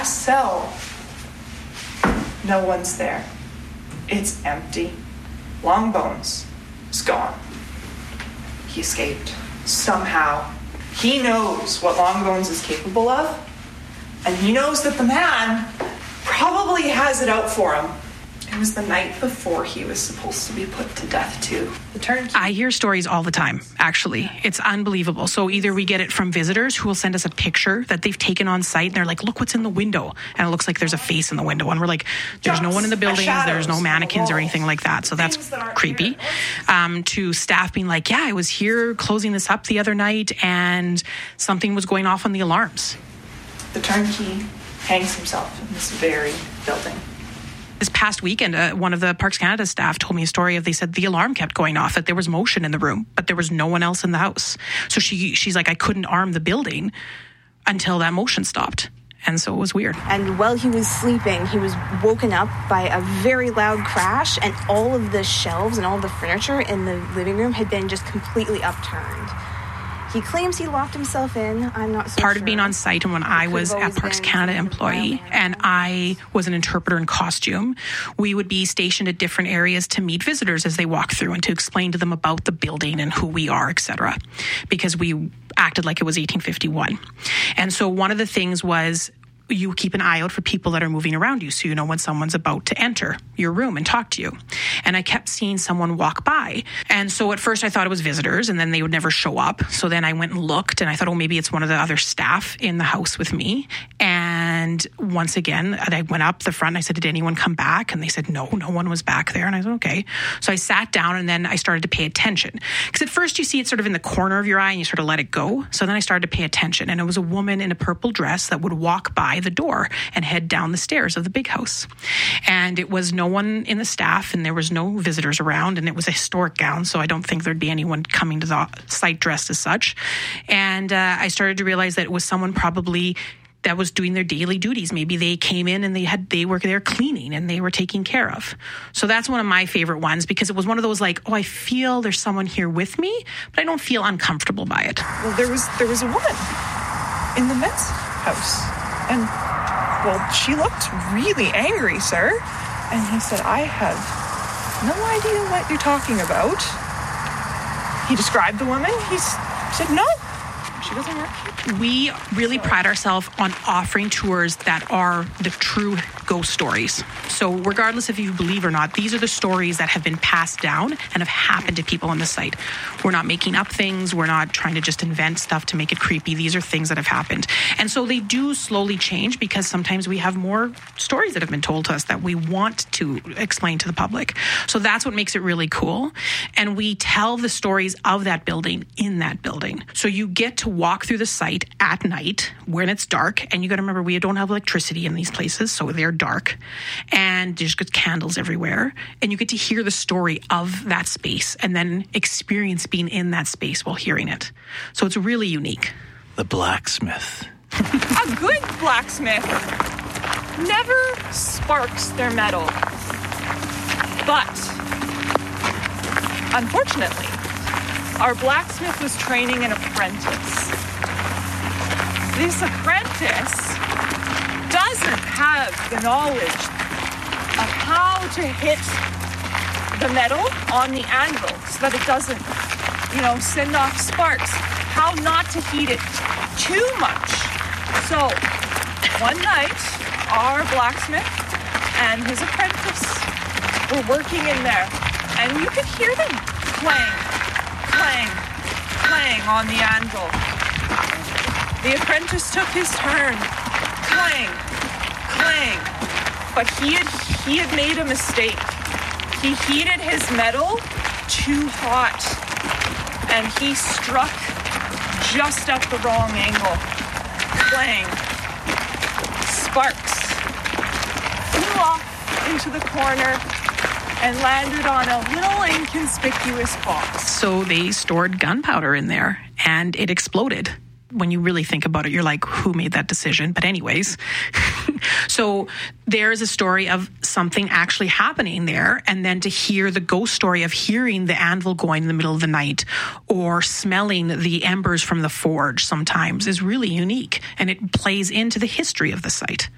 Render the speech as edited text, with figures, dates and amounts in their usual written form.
last cell, no one's there. It's empty. Longbones is gone. He escaped. Somehow. He knows what Longbones is capable of, and he knows that the man probably has it out for him. It was the night before he was supposed to be put to death, too. The turnkey. I hear stories all the time, actually. It's unbelievable. So either we get it from visitors who will send us a picture that they've taken on site, and they're like, look what's in the window. And it looks like there's a face in the window. And we're like, there's no one in the buildings, there's no mannequins or anything like that. So that's creepy. To staff being like, yeah, I was here closing this up the other night, and something was going off on the alarms. The turnkey hangs himself in this very building. This past weekend, one of the Parks Canada staff told me a story of, they said the alarm kept going off, that there was motion in the room, but there was no one else in the house. So she's like, I couldn't arm the building until that motion stopped. And so it was weird. And while he was sleeping, he was woken up by a very loud crash, and all of the shelves and all of the furniture in the living room had been just completely upturned. He claims he locked himself in. I'm not so sure. Part of being on site, and when I was a Parks Canada employee and I was an interpreter in costume, we would be stationed at different areas to meet visitors as they walk through and to explain to them about the building and who we are, etc. Because we acted like it was 1851. And so one of the things was, you keep an eye out for people that are moving around you, so you know when someone's about to enter your room and talk to you. And I kept seeing someone walk by. And so at first I thought it was visitors, and then they would never show up. So then I went and looked, and I thought, oh, maybe it's one of the other staff in the house with me. And once again, I went up the front and I said, did anyone come back? And they said, no one was back there. And I said, okay. So I sat down, and then I started to pay attention. Because at first you see it sort of in the corner of your eye and you sort of let it go. So then I started to pay attention. And it was a woman in a purple dress that would walk by the door and head down the stairs of the big house. And it was no one in the staff, and there was no visitors around, and it was a historic gown, so I don't think there'd be anyone coming to the site dressed as such. And I started to realize that it was someone probably that was doing their daily duties. Maybe they came in and they were there cleaning and they were taken care of. So that's one of my favorite ones, because it was one of those like, oh, I feel there's someone here with me, but I don't feel uncomfortable by it. Well, there was a woman in the men's house, and well, she looked really angry, sir. And he said, I have no idea what you're talking about. He described the woman. He said, no, she doesn't work here. We really pride ourselves on offering tours that are the true ghost stories. So regardless if you believe or not, these are the stories that have been passed down and have happened to people on the site. We're not making up things. We're not trying to just invent stuff to make it creepy. These are things that have happened. And so they do slowly change, because sometimes we have more stories that have been told to us that we want to explain to the public. So that's what makes it really cool. And we tell the stories of that building in that building. So you get to walk through the site at night when it's dark, and you got to remember, we don't have electricity in these places, so they're dark, and there's just candles everywhere, and you get to hear the story of that space and then experience being in that space while hearing it. So it's really unique. The blacksmith. A good blacksmith never sparks their metal, but unfortunately, our blacksmith was training an apprentice. This apprentice doesn't have the knowledge of how to hit the metal on the anvil so that it doesn't, send off sparks. How not to heat it too much. So, one night, our blacksmith and his apprentice were working in there, and you could hear them clang, clang, clang on the anvil. The apprentice took his turn. Clang, clang. But he had made a mistake. He heated his metal too hot, and he struck just at the wrong angle. Clang. Sparks flew off into the corner and landed on a little inconspicuous box. So they stored gunpowder in there, and it exploded. When you really think about it, you're like, who made that decision? But anyways, so there's a story of something actually happening there. And then to hear the ghost story of hearing the anvil going in the middle of the night or smelling the embers from the forge sometimes is really unique. And it plays into the history of the site.